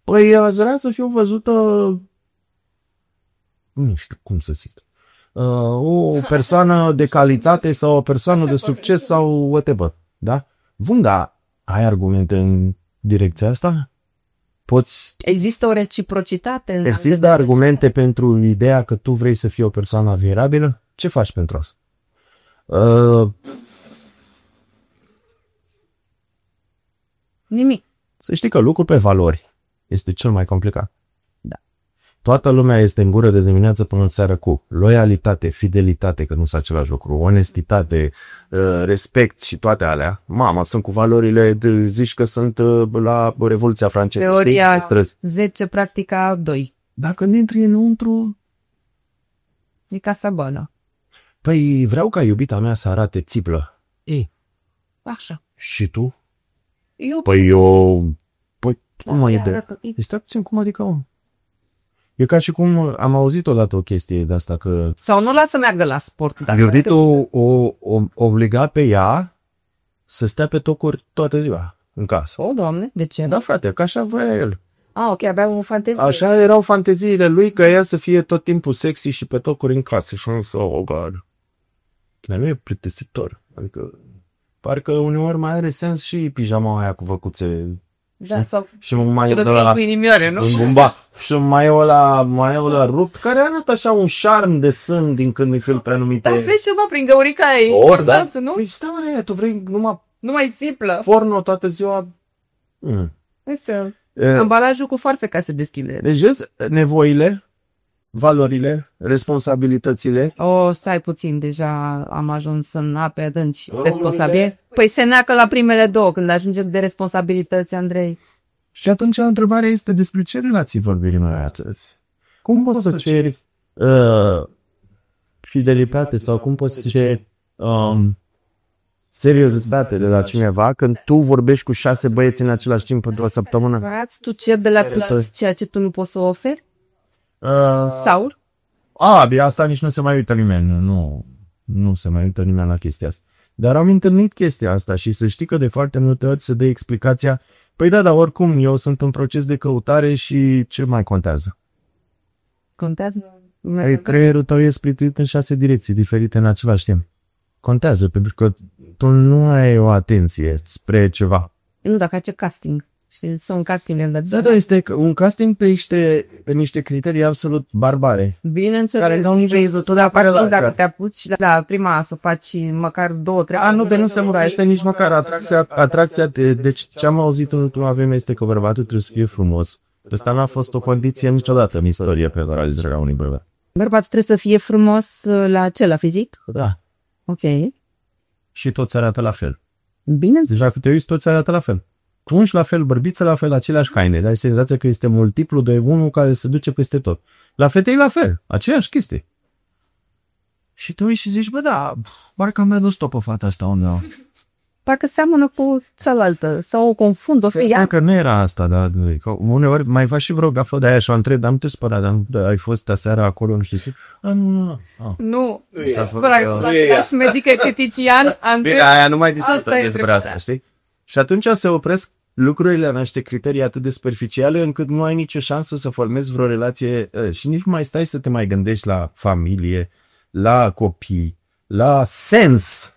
Păi aș vrea să fiu văzută, nu știu cum să zic, o persoană de calitate sau o persoană de succes sau whatever, da? Bun, dar ai argumente în direcția asta? Există o reciprocitate? Există argumente pentru ideea că tu vrei să fii o persoană admirabilă? Ce faci pentru asta? Nimic. Să știi că lucrul pe valori este cel mai complicat. Da. Toată lumea este în gură de dimineață până în seară cu loialitate, fidelitate, că nu sunt același lucru, onestitate, respect și toate alea. Mama, sunt cu valorile, zici că sunt la Revoluția Franceză. Teoria 10, practica 2. Dacă ne intri înăuntru... E casa bună. Păi vreau ca iubita mea să arate țiplă. Așa. Și tu? Eu... Păi eu... Păi cum e de... Deci puțin, cum adică om? E ca și cum am auzit odată o chestie de asta că... Sau nu lasă meargă la sport. Iubitul o obliga pe ea să stea pe tocuri toată ziua în casă. O, Doamne, de ce? Da, frate, că așa voia el. Ok, avea o fantezie. Așa erau fanteziile lui, că ea să fie tot timpul sexy și pe tocuri în casă. Și am zis, oh, God. Dar nu e plictisitor. Adică, parcă uneori mai are sens și pijama aia cu văcuțe. Da, sau și mai și cu inimioare, nu? Și mai ăla rupt, care arată așa un șarm de sân din când îi fel prenumite. Dar vezi ceva prin găurica ei. Ori, da? Nu? Păi stai, mă, tu vrei Nu mai țiplă. porno toată ziua? Este ambalajul cu foarfeca se deschide. Deci, vezi, nevoile, valorile, responsabilitățile. Stai puțin, deja am ajuns în ape adânci. Responsabil? Păi se neacă la primele două, când ajungem de responsabilități, Andrei. Și atunci întrebarea este despre ce relații vorbim noi astăzi. Cum poți să ceri fidelitate sau cum poți să ceri seriozitate de la cineva când tu vorbești cu 6 băieți în același timp pentru o săptămână? Tu ceri de la ceea ce tu nu poți să oferi? Sau? Asta nici nu se mai uită nimeni. Nu se mai uită nimeni la chestia asta. Dar am întâlnit chestia asta și să știi că de foarte multe ori se dă explicația, păi da, dar oricum eu sunt în proces de căutare și ce mai contează? Contează? Creierul tău e splituit în 6 direcții diferite în același timp. Contează, pentru că tu nu ai o atenție spre ceva. Nu, dacă ce casting. Știi, sunt casting. Da, este un casting pe niște criterii absolut barbare. Bineînțeles. Care nu vezi tu, dar parcă dacă te apuci la prima să faci măcar 2-3... Nu, de nu se este nici măcar atracția. Deci ce am auzit în ultima vreme este că bărbatul trebuie să fie frumos. Asta n-a fost o condiție niciodată în istorie pe care alegerea unui bărbat. Bărbatul trebuie să fie frumos la ce? La fizic? Da. Ok. Și toți arată la fel. Bineînțeles. Deci dacă te uiți, toți arată la fel. Tunci la fel, bărbiță la fel, aceleași haine. Dar ai senzația că este multiplu de unul care se duce peste tot. La fetei la fel, aceeași chestie. Și te uiți și zici, bă, da, parcă am dus tot pe fata asta undeva. Parcă seamănă cu cealaltă, sau o confund, o fie. Că nu era asta, dar uneori mai faci și vreo gafă de aia și o întreb, dar nu te spăra, dar ai fost aseară acolo, nu știu ce. Nu, ești medic estetician, Bine, aia nu mai discută despre asta, știi? Și atunci se opresc lucrurile la niște criterii atât de superficiale încât nu ai nicio șansă să formezi vreo relație și nici nu mai stai să te mai gândești la familie, la copii, la sens.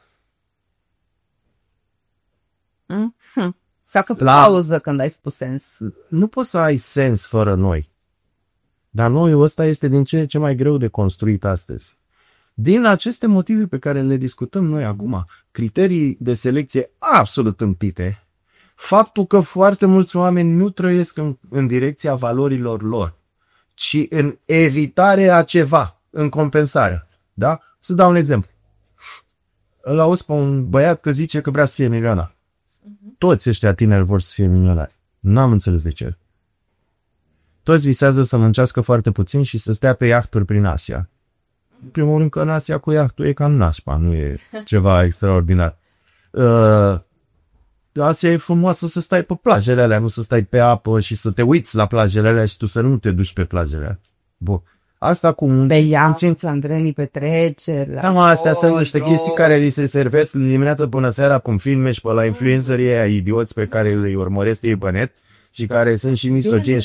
Facă pauză când ai spus sens. Nu poți să ai sens fără noi. Dar noiul ăsta este din ce în ce mai greu de construit astăzi. Din aceste motive pe care le discutăm noi acum, criterii de selecție absolut împite, faptul că foarte mulți oameni nu trăiesc în direcția valorilor lor, ci în evitarea ceva, în compensare. Da? Să dau un exemplu. Îl auzi pe un băiat că zice că vrea să fie milionar. Toți ăștia tineri vor să fie milionari. N-am înțeles de ce. Toți visează să muncească foarte puțin și să stea pe iahturi prin Asia. În primul rând că în Asia cu iahtul e cam nașpa, nu e ceva extraordinar. Asia e frumoasă să stai pe plajele alea, nu să stai pe apă și să te uiți la plajele alea și tu să nu te duci pe plajele alea. Bun. Asta cu un... Pe iaști, Andrei, petreceri... Astea sunt niște chestii care li se servesc dimineața până seara cu filme și pe la influencerii aia idioți pe care îi urmăresc ei pe net și care sunt și misogini